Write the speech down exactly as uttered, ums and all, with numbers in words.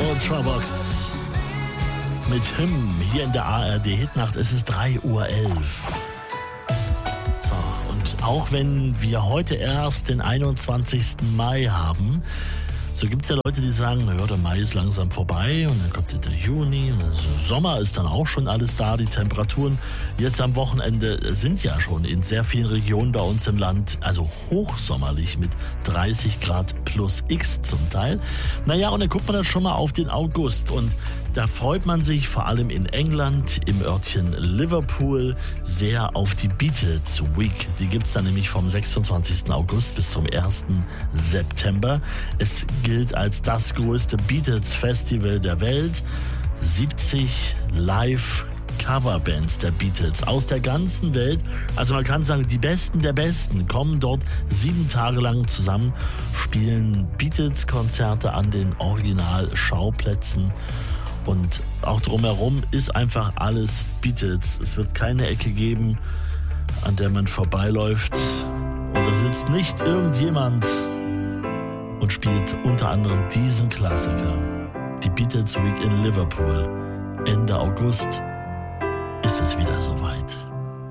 Ultravox mit Hymn hier in der A R D-Hitnacht. Es ist drei Uhr elf. So, und auch wenn wir heute erst den einundzwanzigsten Mai haben, so gibt es ja Leute, die sagen, naja, der Mai ist langsam vorbei und dann kommt der Juni und also Sommer ist dann auch schon alles da. Die Temperaturen jetzt am Wochenende sind ja schon in sehr vielen Regionen bei uns im Land, also hochsommerlich mit dreißig Grad plus X zum Teil. Naja, und dann guckt man dann schon mal auf den August und da freut man sich vor allem in England, im Örtchen Liverpool, sehr auf die Beatles Week. Die gibt es dann nämlich vom sechsundzwanzigsten August bis zum ersten September. Es gilt als das größte Beatles-Festival der Welt. siebzig Live-Coverbands der Beatles aus der ganzen Welt. Also man kann sagen, die Besten der Besten kommen dort sieben Tage lang zusammen, spielen Beatles-Konzerte an den Original-Schauplätzen. Und auch drumherum ist einfach alles Beatles. Es wird keine Ecke geben, an der man vorbeiläuft. Und da sitzt nicht irgendjemand und spielt unter anderem diesen Klassiker. Die Beatles Week in Liverpool. Ende August ist es wieder soweit.